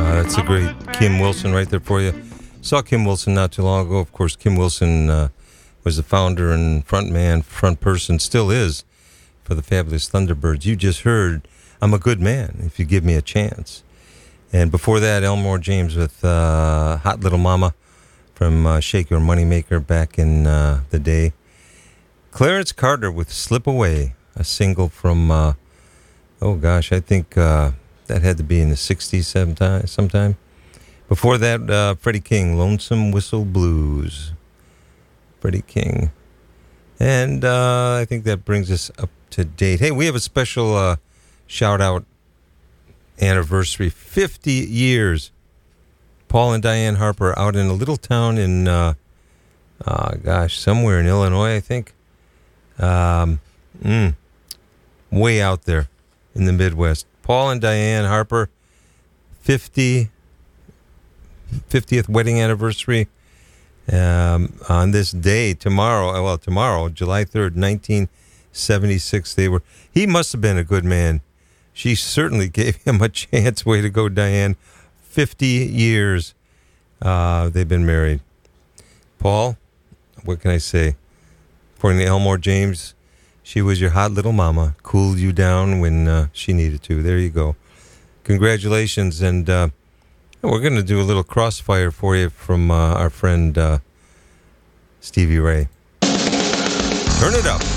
That's a great Kim Wilson right there for you. Saw Kim Wilson not too long ago. Of course, Kim Wilson was the founder and front person, still is, for the Fabulous Thunderbirds. You just heard I'm a Good Man If You Give Me a Chance. And before that, Elmore James with Hot Little Mama from Shake Your Moneymaker back in the day. Clarence Carter with Slip Away, a single from, I think that had to be in the 60s sometime. Before that, Freddie King, Lonesome Whistle Blues. Freddie King. And I think that brings us up to date. Hey, we have a special shout-out anniversary, 50 years. Paul and Diane Harper out in a little town in, somewhere in Illinois, I think. Way out there in the Midwest. Paul and Diane Harper, 50th wedding anniversary on this day, tomorrow, July 3rd, 1976. He must have been a good man. She certainly gave him a chance. Way to go, Diane. 50 years they've been married. Paul, what can I say? According to Elmore James, she was your hot little mama, cooled you down when she needed to. There you go. Congratulations. And we're going to do a little crossfire for you from our friend Stevie Ray. Turn it up.